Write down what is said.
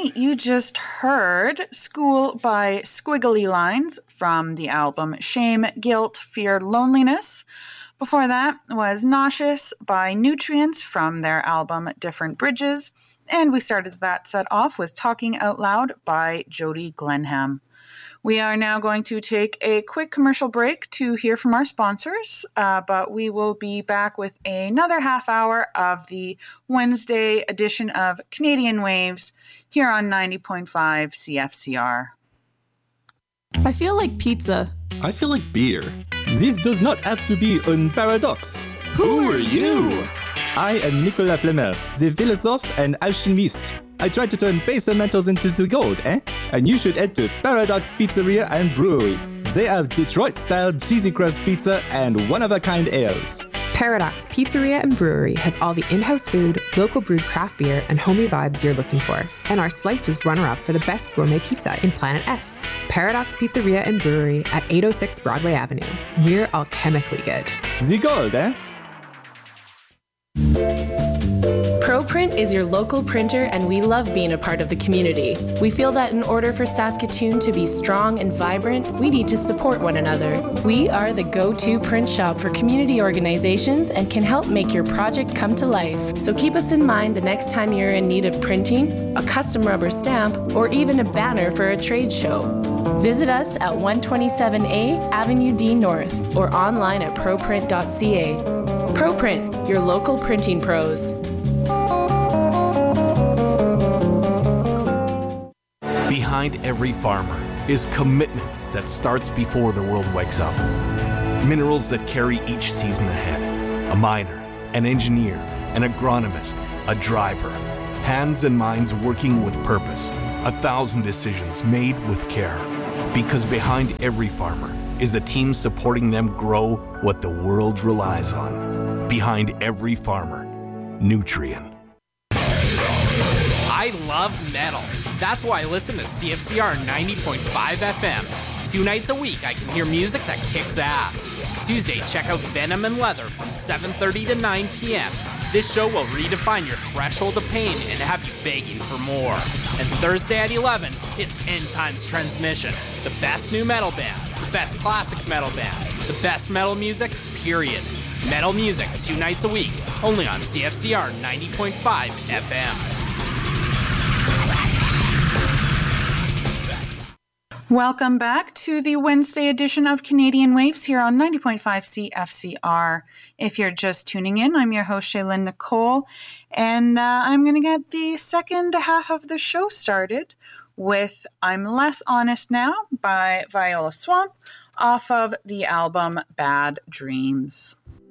right, you just heard School by Squiggly Lines from the album Shame, Guilt, Fear, Loneliness. Before that was Nauseous by Nutrients from their album Different Bridges. And we started that set off with Talking Out Loud by Jody Glenham. We are now going to take a quick commercial break to hear from our sponsors, but we will be back with another half hour of the Wednesday edition of Canadian Waves here on 90.5 CFCR. I feel like pizza. I feel like beer. This does not have to be a paradox. Who are you? I am Nicolas Flamel, the philosophe and alchemist. I try to turn base metals into the gold, eh? And you should head to Paradox Pizzeria and Brewery. They have Detroit-style cheesy crust pizza and one-of-a-kind ales. Paradox Pizzeria and Brewery has all the in-house food, local brewed craft beer, and homey vibes you're looking for. And our slice was runner-up for the best gourmet pizza in Planet S. Paradox Pizzeria and Brewery at 806 Broadway Avenue. We're alchemically good. The gold, eh? ProPrint is your local printer, and we love being a part of the community. We feel that in order for Saskatoon to be strong and vibrant, we need to support one another. We are the go-to print shop for community organizations and can help make your project come to life. So keep us in mind the next time you're in need of printing, a custom rubber stamp, or even a banner for a trade show. Visit us at 127A Avenue D North or online at proprint.ca. ProPrint, your local printing pros. Behind every farmer is commitment that starts before the world wakes up. Minerals that carry each season ahead. A miner, an engineer, an agronomist, a driver. Hands and minds working with purpose. 1,000 decisions made with care. Because behind every farmer is a team supporting them grow what the world relies on. Behind every farmer, Nutrien. I love metal. That's why I listen to CFCR 90.5 FM. 2 nights a week, I can hear music that kicks ass. Tuesday, check out Venom and Leather from 7:30 to 9 p.m. This show will redefine your threshold of pain and have you begging for more. And Thursday at 11, it's End Times Transmissions. The best new metal bands, the best classic metal bands, the best metal music, period. Metal music 2 nights a week, only on CFCR 90.5 FM. Welcome back to the Wednesday edition of Canadian Waves here on 90.5 CFCR. If you're just tuning in, I'm your host, Shaylin Nicole, and I'm going to get the second half of the show started with I'm Less Honest Now by Viola Swamp off of the album Bad Dreams.